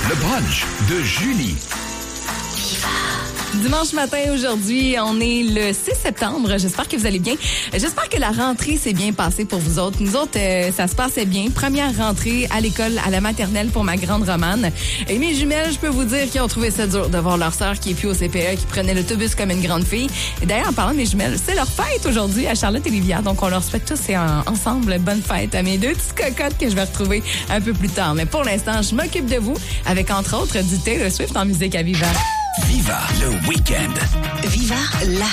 Le brunch de Julie. Dimanche matin, aujourd'hui, on est le 6 septembre. J'espère que vous allez bien. J'espère que la rentrée s'est bien passée pour vous autres. Nous autres, ça se passait bien. Première rentrée à l'école, à la maternelle pour ma grande Romane. Et mes jumelles, je peux vous dire qu'ils ont trouvé ça dur de voir leur sœur qui est plus au CPE, qui prenait l'autobus comme une grande fille. Et d'ailleurs, en parlant de mes jumelles, c'est leur fête aujourd'hui à Charlotte et Livia. Donc, on leur souhaite tous et ensemble bonne fête à mes deux petites cocottes que je vais retrouver un peu plus tard. Mais pour l'instant, je m'occupe de vous avec, entre autres, du Taylor Swift en musique à Viva. Viva le week-end. Viva la